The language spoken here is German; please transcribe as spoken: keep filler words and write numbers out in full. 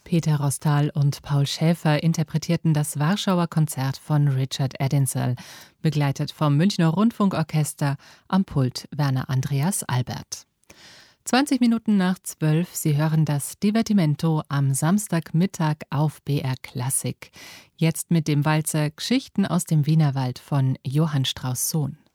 Peter Rostal und Paul Schäfer interpretierten das Warschauer Konzert von Richard Edinsel, begleitet vom Münchner Rundfunkorchester, am Pult Werner Andreas Albert. zwanzig Minuten nach zwölf, Sie hören das Divertimento am Samstagmittag auf B R Klassik. Jetzt mit dem Walzer Geschichten aus dem Wienerwald von Johann Strauss Sohn.